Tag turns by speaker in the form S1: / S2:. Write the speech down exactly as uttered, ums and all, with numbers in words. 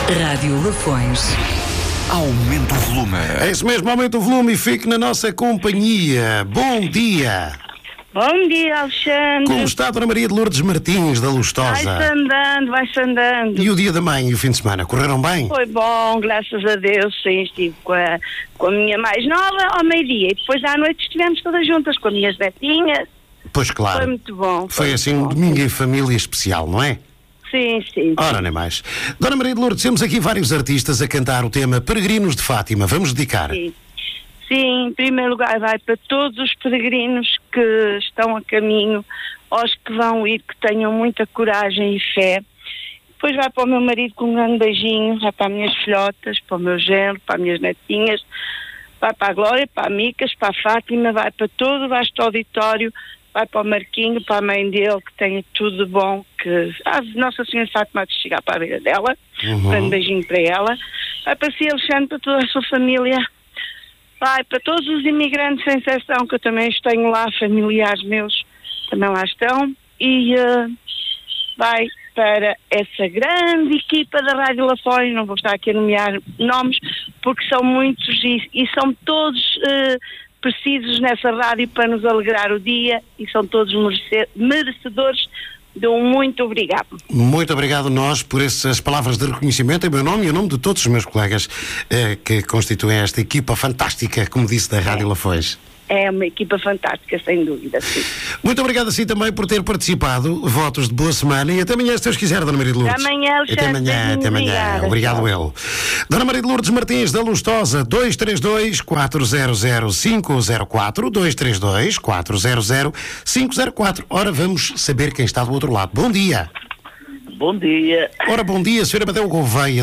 S1: Rádio Lafões.
S2: Aumente o volume.
S3: É isso mesmo, aumente o volume e fique na nossa companhia. Bom dia.
S4: Bom dia, Alexandre.
S3: Como está a Dona Maria de Lourdes Martins, da Lustosa?
S4: Vai-se andando, vai-se andando.
S3: E o dia da mãe e o fim de semana, correram bem?
S4: Foi bom, graças a Deus, sim, estive com a, com a minha mais nova ao meio-dia e depois à noite estivemos todas juntas com as minhas netinhas.
S3: Pois claro.
S4: Foi muito bom.
S3: Foi,
S4: foi
S3: assim um
S4: bom.
S3: domingo em família especial, não é?
S4: Sim, sim.
S3: Ora, nem mais. Dona Maria de Lourdes, temos aqui vários artistas a cantar o tema Peregrinos de Fátima. Vamos dedicar.
S4: Sim. Sim, em primeiro lugar vai para todos os peregrinos que estão a caminho, aos que vão ir, que tenham muita coragem e fé. Depois vai para o meu marido com um grande beijinho, vai para as minhas filhotas, para o meu genro, para as minhas netinhas, vai para a Glória, para a Micas, para a Fátima, vai para todo o vasto auditório, vai para o Marquinho, para a mãe dele, que tenha tudo de bom, que a Nossa Senhora Fátima há de chegar para a beira dela,
S3: Uhum.
S4: um grande beijinho para ela, vai para si, Alexandre, para toda a sua família. Vai para todos os imigrantes sem exceção, que eu também os tenho lá, familiares meus também lá estão, e uh, vai para essa grande equipa da Rádio Lafões, não vou estar aqui a nomear nomes, porque são muitos e, e são todos uh, precisos nessa rádio para nos alegrar o dia e são todos merece- merecedores de um muito obrigado.
S3: Muito obrigado nós por essas palavras de reconhecimento em meu nome e em nome de todos os meus colegas eh, que constituem esta equipa fantástica, como disse, da Rádio Lafões.
S4: É uma equipa fantástica, sem dúvida, sim.
S3: Muito obrigado assim também por ter participado. Votos de boa semana e até amanhã, se Deus quiser, Dona Maria de Lourdes.
S4: Até amanhã, Alexandre.
S3: Até amanhã, até amanhã.
S4: Obrigada.
S3: Obrigado eu. Dona Maria de Lourdes Martins, da Lustosa, dois três dois, quatro zero zero, cinco zero quatro, dois três dois, quatro zero zero, cinco zero quatro. Ora, vamos saber quem está do outro lado. Bom dia.
S5: Bom dia.
S3: Ora, bom dia, senhora Amadeu Gouveia.